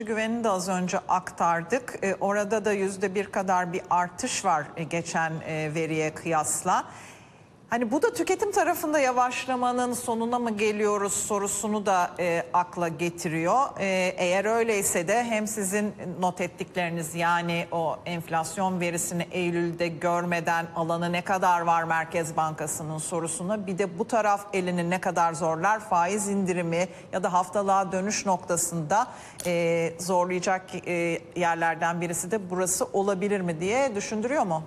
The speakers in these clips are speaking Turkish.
Güvenini de az önce aktardık. Orada da %1 kadar bir artış var geçen veriye kıyasla. Hani bu da tüketim tarafında yavaşlamanın sonuna mı geliyoruz sorusunu da akla getiriyor. Eğer öyleyse de hem sizin not ettikleriniz, yani o enflasyon verisini Eylül'de görmeden alanı ne kadar var Merkez Bankası'nın sorusuna, bir de bu taraf elini ne kadar zorlar, faiz indirimi ya da haftalığa dönüş noktasında zorlayacak yerlerden birisi de burası olabilir mi diye düşündürüyor mu?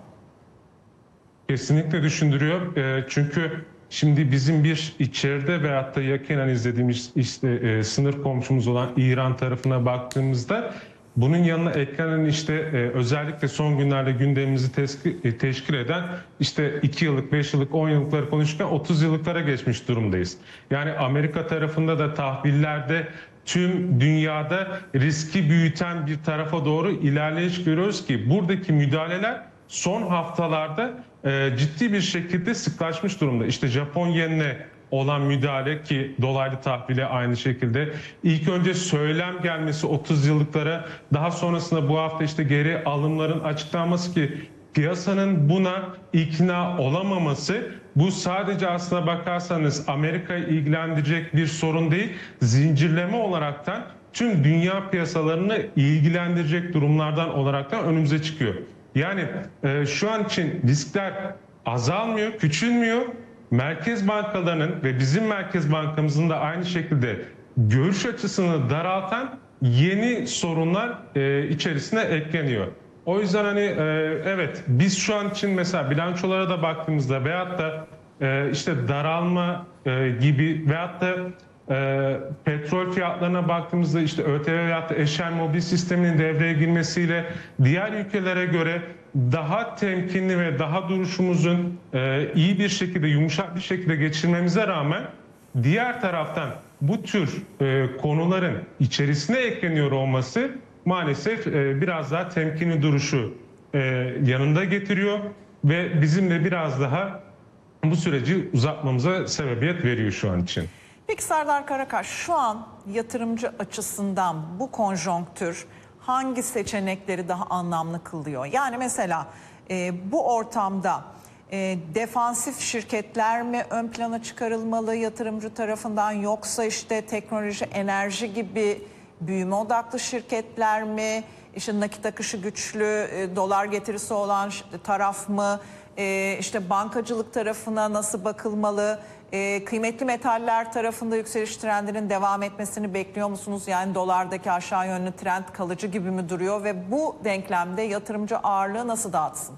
Kesinlikle düşündürüyor. Çünkü şimdi bizim bir içeride veyahut da yakinen izlediğimiz sınır komşumuz olan İran tarafına baktığımızda bunun yanına eklenen özellikle son günlerde gündemimizi teşkil eden 2 yıllık, 5 yıllık, 10 yıllıkları konuşurken 30 yıllıklara geçmiş durumdayız. Yani Amerika tarafında da tahvillerde tüm dünyada riski büyüten bir tarafa doğru ilerleyiş görüyoruz ki buradaki müdahaleler son haftalarda ciddi bir şekilde sıklaşmış durumda. İşte Japon yenine olan müdahale ki dolaylı tahvile aynı şekilde. İlk önce söylem gelmesi 30 yıllıklara, daha sonrasında bu hafta geri alımların açıklanması ki piyasanın buna ikna olamaması, bu sadece aslına bakarsanız Amerika'yı ilgilendirecek bir sorun değil, zincirleme olaraktan tüm dünya piyasalarını ilgilendirecek durumlardan olaraktan önümüze çıkıyor. Yani şu an için riskler azalmıyor, küçülmüyor. Merkez bankalarının ve bizim Merkez Bankamızın da aynı şekilde görüş açısını daraltan yeni sorunlar içerisine ekleniyor. O yüzden evet, biz şu an için mesela bilançolara da baktığımızda veyahut da daralma gibi veyahut da petrol fiyatlarına baktığımızda ÖTV veyahut da eşel mobil sisteminin devreye girmesiyle diğer ülkelere göre daha temkinli ve daha duruşumuzun iyi bir şekilde, yumuşak bir şekilde geçirmemize rağmen diğer taraftan bu tür konuların içerisine ekleniyor olması maalesef biraz daha temkinli duruşu yanında getiriyor ve bizim de biraz daha bu süreci uzatmamıza sebebiyet veriyor şu an için. Peki Serdar Karakaş, şu an yatırımcı açısından bu konjonktür hangi seçenekleri daha anlamlı kılıyor? Yani mesela bu ortamda defansif şirketler mi ön plana çıkarılmalı yatırımcı tarafından, yoksa teknoloji, enerji gibi büyüme odaklı şirketler mi? Nakit akışı güçlü, dolar getirisi olan taraf mı? Bankacılık tarafına nasıl bakılmalı? Kıymetli metaller tarafında yükseliş trendinin devam etmesini bekliyor musunuz? Yani dolardaki aşağı yönlü trend kalıcı gibi mi duruyor ve bu denklemde yatırımcı ağırlığı nasıl dağıtsın?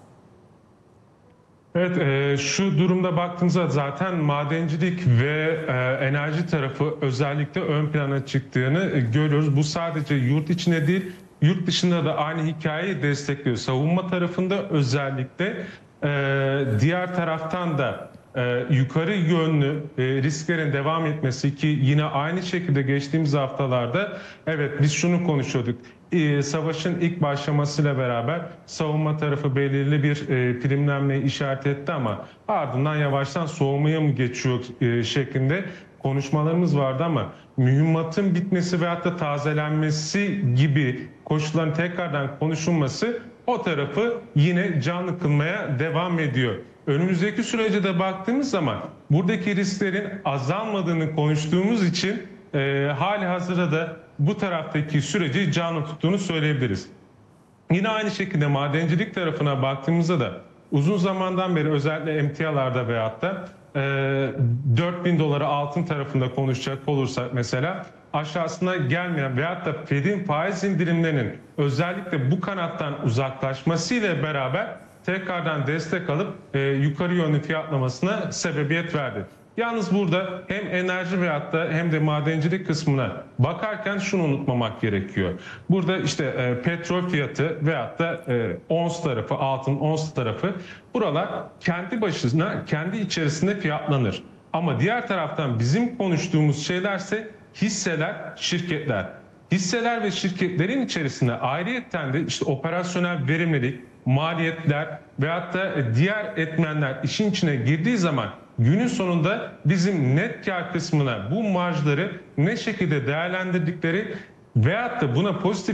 Evet, şu durumda baktığınızda zaten madencilik ve enerji tarafı özellikle ön plana çıktığını görüyoruz. Bu sadece yurt içinde değil, yurt dışında da aynı hikayeyi destekliyor. Savunma tarafında özellikle diğer taraftan da yukarı yönlü risklerin devam etmesi ki yine aynı şekilde geçtiğimiz haftalarda evet biz şunu konuşuyorduk. Savaşın ilk başlamasıyla beraber savunma tarafı belirli bir primlenmeyi işaret etti ama ardından yavaştan soğumaya mı geçiyor şeklinde konuşmalarımız vardı ama mühimmatın bitmesi veyahut da tazelenmesi gibi koşulların tekrardan konuşulması o tarafı yine canlı kılmaya devam ediyor. Önümüzdeki sürece de baktığımız zaman buradaki risklerin azalmadığını konuştuğumuz için hali hazırda da bu taraftaki süreci canlı tuttuğunu söyleyebiliriz. Yine aynı şekilde madencilik tarafına baktığımızda da uzun zamandan beri özellikle emtialarda veyahut da 4.000 doları altın tarafında konuşacak olursak mesela aşağısına gelmeyen veyahut da Fed'in faiz indirimlerinin özellikle bu kanattan uzaklaşmasıyla beraber tekrardan destek alıp yukarı yönlü fiyatlamasına sebebiyet verdi. Yalnız burada hem enerji veyahut da hem de madencilik kısmına bakarken şunu unutmamak gerekiyor. Burada petrol fiyatı veyahut da ons tarafı, altın ons tarafı, buralar kendi başına, kendi içerisinde fiyatlanır. Ama diğer taraftan bizim konuştuğumuz şeylerse hisseler, şirketler. Hisseler ve şirketlerin içerisinde ayrıyetten de operasyonel verimlilik, maliyetler veyahut da diğer etmenler işin içine girdiği zaman günün sonunda bizim net kar kısmına bu marjları ne şekilde değerlendirdikleri Veyahut da buna pozitif